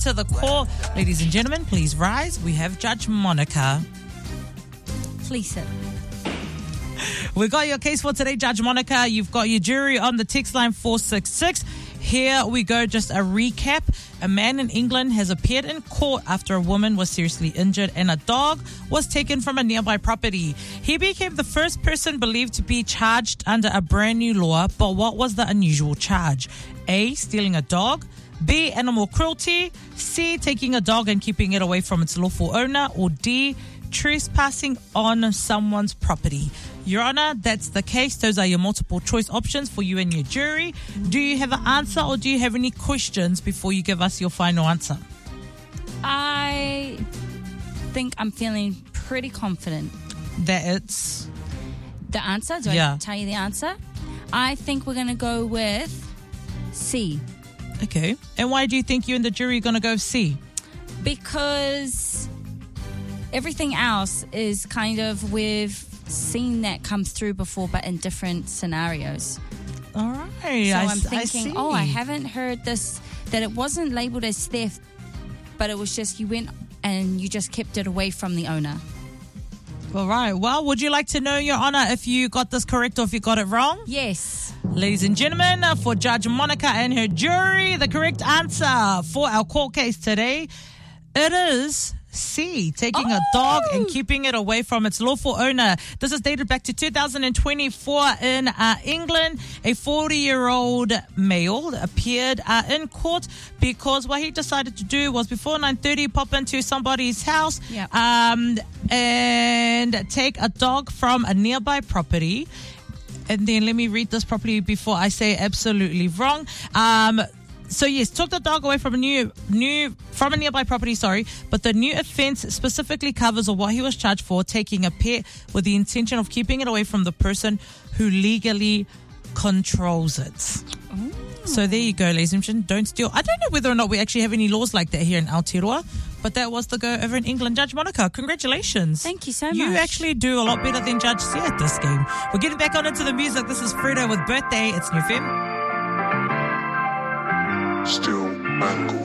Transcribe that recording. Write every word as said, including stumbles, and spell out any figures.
to the court. Ladies and gentlemen, please rise. We have Judge Monica. Please sit. We got your case for today, Judge Monica. You've got your jury on the text line four six six. Here we go, just a recap. A man in England has appeared in court after a woman was seriously injured and a dog was taken from a nearby property. He became the first person believed to be charged under a brand new law, but what was the unusual charge? A, stealing a dog. B, animal cruelty. C, taking a dog and keeping it away from its lawful owner. Or D, trespassing on someone's property. Your Honor, that's the case. Those are your multiple choice options for you and your jury. Do you have an answer or do you have any questions before you give us your final answer? I think I'm feeling pretty confident. That it's... The answer? Do Yeah. I tell you the answer? I think we're going to go with C. Okay. And why do you think you and the jury are going to go C? Because everything else is kind of we've seen that come through before, but in different scenarios. All right. So I, I'm I thinking, see. oh, I haven't heard this, that it wasn't labeled as theft, but it was just you went and you just kept it away from the owner. All right. Well, would you like to know, Your Honor, if you got this correct or if you got it wrong? Yes. Ladies and gentlemen, for Judge Monica and her jury, the correct answer for our court case today, it is C, taking Oh! a dog and keeping it away from its lawful owner. This is dated back to two thousand twenty-four in uh, England. A forty-year-old male appeared uh, in court because what he decided to do was before nine thirty pop into somebody's house Yep. um, and take a dog from a nearby property. And then let me read this properly before I say absolutely wrong. Um, so yes, took the dog away from a new, new from a nearby property. Sorry, but the new offence specifically covers or what he was charged for: taking a pet with the intention of keeping it away from the person who legally controls it. Ooh. So there you go, ladies and gentlemen. Don't steal. I don't know whether or not we actually have any laws like that here in Aotearoa, but that was the go over in England. Judge Monica, congratulations. Thank you so You much. actually do a lot better than Judge C at this game. We're getting back on into the music. This is Fredo with Birthday. It's New Fem. Still mangled.